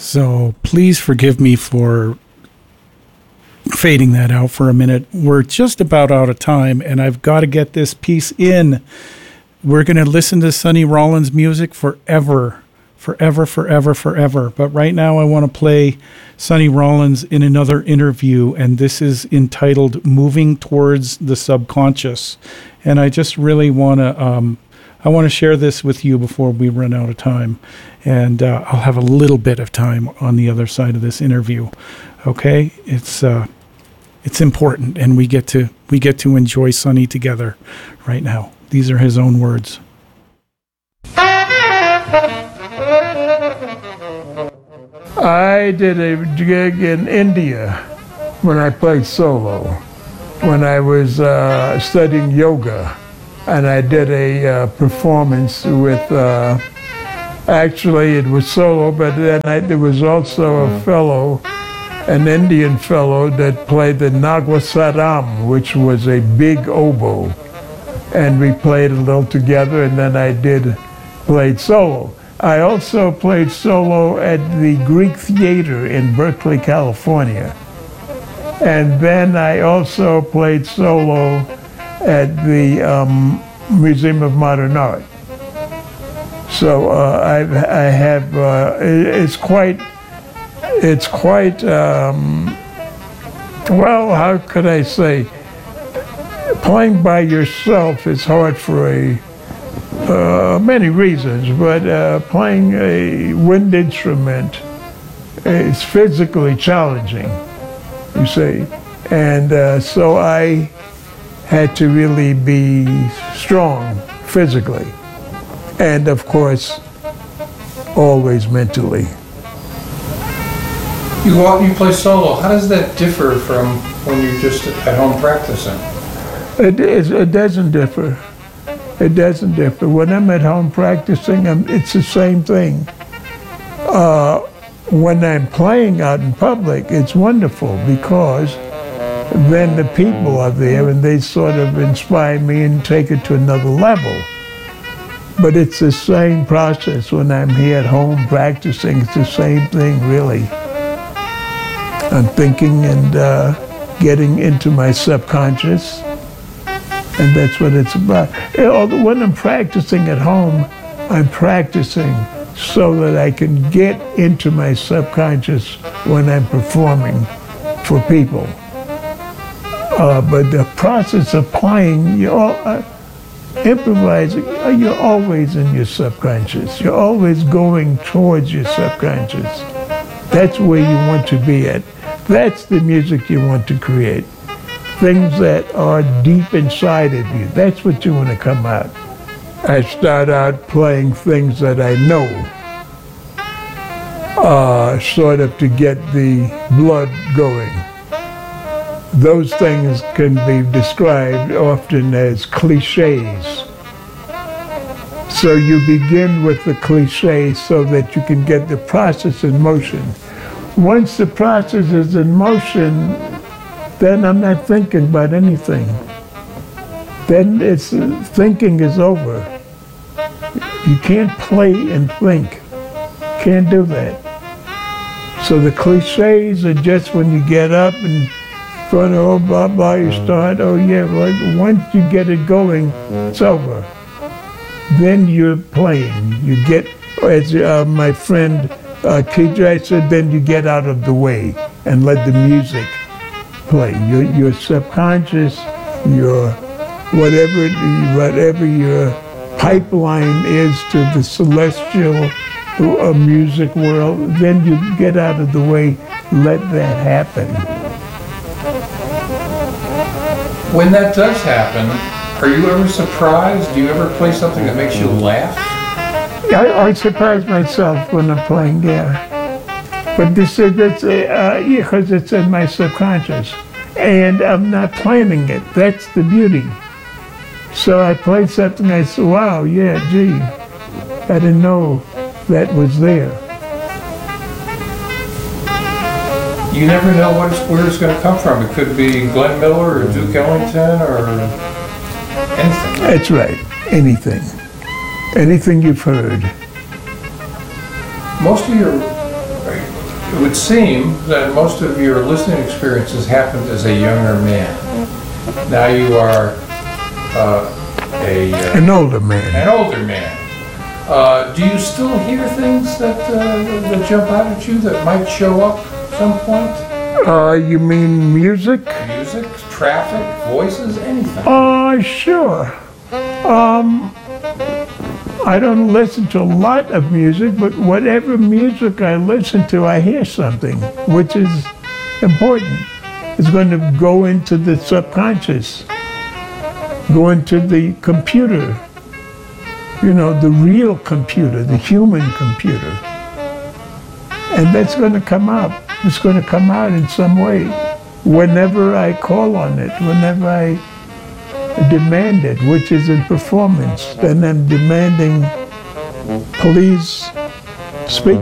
So please forgive me for fading that out for a minute. We're just about out of time, and I've got to get this piece in. We're going to listen to Sonny Rollins music forever. But right now I want to play Sonny Rollins in another interview, and this is entitled Moving Towards the Subconscious. And I just really want to share this with you before we run out of time. And I'll have a little bit of time on the other side of this interview. Okay? It's important, and we get to enjoy Sonny together right now. These are his own words. I did a gig in India when I played solo, when I was studying yoga, and I did a performance with, actually it was solo, but then there was also a fellow, an Indian fellow that played the Nagwasaram, which was a big oboe, and we played a little together, and then I played solo. I also played solo at the Greek Theater in Berkeley, California. And then I also played solo at the Museum of Modern Art. So I have, it's quite, well, how could I say? Playing by yourself is hard for many reasons, but playing a wind instrument is physically challenging, you see. And so I had to really be strong physically, and of course, always mentally. You play solo. How does that differ from when you're just at home practicing? It doesn't differ. It doesn't differ. When I'm at home practicing, it's the same thing. When I'm playing out in public, it's wonderful because then the people are there and they sort of inspire me and take it to another level. But it's the same process when I'm here at home practicing. It's the same thing, really. I'm thinking and getting into my subconscious. And that's what it's about. When I'm practicing at home, I'm practicing so that I can get into my subconscious when I'm performing for people. But the process of playing, improvising, you're always in your subconscious. You're always going towards your subconscious. That's where you want to be at. That's the music you want to create. Things that are deep inside of you. That's what you want to come out. I start out playing things that I know, sort of to get the blood going. Those things can be described often as cliches. So you begin with the cliche so that you can get the process in motion. Once the process is in motion, then I'm not thinking about anything. Then thinking is over. You can't play and think. Can't do that. So the cliches are just when you get up and front of, oh, blah, blah, you start, oh yeah, well, once you get it going, it's over. Then you're playing. You get, as my friend KJ said, then you get out of the way and let the music play. Your subconscious, your whatever your pipeline is to the celestial music world, then you get out of the way, let that happen. When that does happen, are you ever surprised? Do you ever play something that makes you laugh? I surprise myself when I'm playing, yeah. But this is, because it's in my subconscious. And I'm not planning it. That's the beauty. So I played something, I said, wow, yeah, gee, I didn't know that was there. You never know where it's going to come from. It could be Glenn Miller or Duke Ellington or anything. That's right, anything. Anything you've heard. Most of your it would seem that most of your listening experiences happened as a younger man. Now you are An older man. an older man. Do you still hear things that jump out at you that might show up at some point? You mean music? Music, traffic, voices, anything? Sure. I don't listen to a lot of music, but whatever music I listen to, I hear something, which is important. It's going to go into the subconscious, go into the computer, the real computer, the human computer. And that's going to come out. It's going to come out in some way whenever I call on it, whenever I demand it, which is in performance. Then I'm demanding, please speak